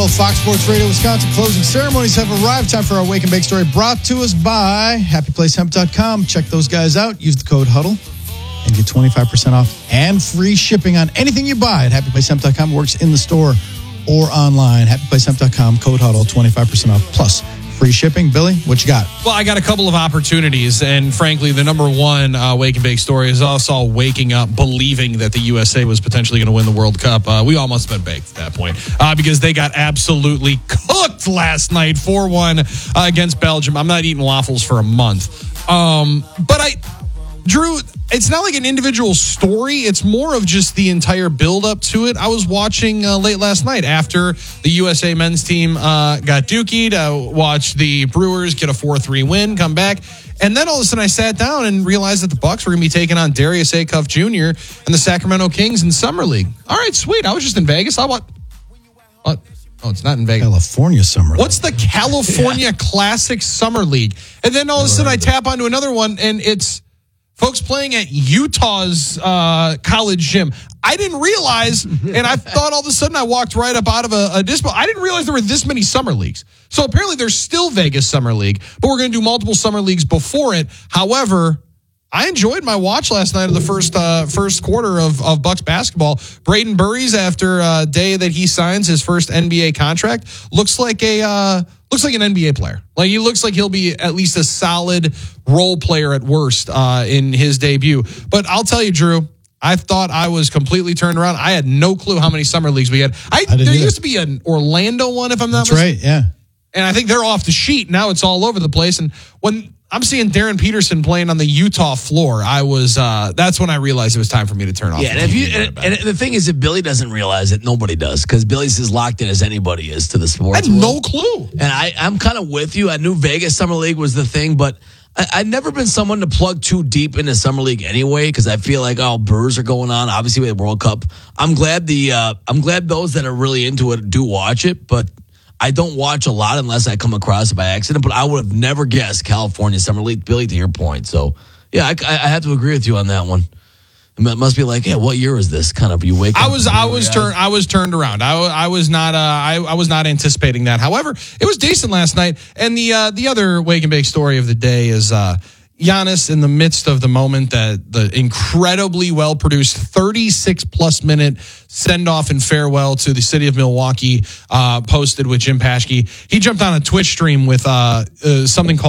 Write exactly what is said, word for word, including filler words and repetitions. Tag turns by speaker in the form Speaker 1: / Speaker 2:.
Speaker 1: Fox Sports Radio Wisconsin closing ceremonies have arrived. Time for our Wake and Bake story brought to us by happy place hemp dot com. Check those guys out. Use the code HUDDLE and get twenty-five percent off and free shipping on anything you buy at happy place hemp dot com. Works in the store or online. happy place hemp dot com, code HUDDLE, twenty-five percent off plus free shipping. Billy, what you got?
Speaker 2: Well, I got a couple of opportunities, and frankly, the number one uh, Wake and Bake story is us all waking up believing that the U S A was potentially going to win the World Cup. Uh, we all must have been baked at that point uh, because they got absolutely cooked last night, four one uh, against Belgium. I'm not eating waffles for a month. Um, but I... Drew, it's not like an individual story. It's more of just the entire build-up to it. I was watching uh, late last night after the U S A men's team uh, got dookied. I watched the Brewers get a four three win, come back. And then all of a sudden I sat down and realized that the Bucks were going to be taking on Darius Acuff Junior and the Sacramento Kings in Summer League. All right, sweet. I was just in Vegas. I what? What? Oh, it's not in Vegas.
Speaker 1: California Summer League.
Speaker 2: What's the California yeah. Classic Summer League? And then all of a sudden I tap onto another one, and it's folks playing at Utah's uh, college gym. I didn't realize, and I thought all of a sudden I walked right up out of a, a dispo. I didn't realize there were this many summer leagues. So apparently there's still Vegas Summer League, but we're going to do multiple summer leagues before it. However, I enjoyed my watch last night of the first uh, first quarter of, of Bucks basketball. Braden Burries, after a day that he signs his first N B A contract, looks like a uh, looks like an N B A player. Like, he looks like he'll be at least a solid role player at worst uh, in his debut. But I'll tell you, Drew, I thought I was completely turned around. I had no clue how many summer leagues we had. I, I there either. used to be an Orlando one, if I'm not
Speaker 1: That's
Speaker 2: mistaken.
Speaker 1: right, yeah.
Speaker 2: And I think they're off the sheet. Now it's all over the place. And when I'm seeing Darren Peterson playing on the Utah floor, I was, uh, that's when I realized it was time for me to turn off.
Speaker 3: Yeah,
Speaker 2: the
Speaker 3: and, if
Speaker 2: T V
Speaker 3: you, and, and the thing is, if Billy doesn't realize it, nobody does, because Billy's as locked in as anybody is to the sports
Speaker 2: I had
Speaker 3: world.
Speaker 2: no clue.
Speaker 3: And I, I'm kind of with you. I knew Vegas Summer League was the thing, but I, I've never been someone to plug too deep into Summer League anyway, because I feel like, oh, Brewers are going on. Obviously, we have World Cup. I'm glad the uh, I'm glad those that are really into it do watch it, but I don't watch a lot unless I come across it by accident, but I would have never guessed California Summer League, Billy, to your point. So, yeah, I, I have to agree with you on that one. It must be like, yeah, what year is this? Kind of, you wake up.
Speaker 2: I was, I was turned, I was turned around. I, I was not, uh, I, I was not anticipating that. However, it was decent last night. And the, uh, the other Wake and Bake story of the day is, uh, Giannis, in the midst of the moment, that the incredibly well-produced thirty-six plus minute send-off and farewell to the city of Milwaukee uh, posted with Jim Paschke. He jumped on a Twitch stream with uh, uh, something called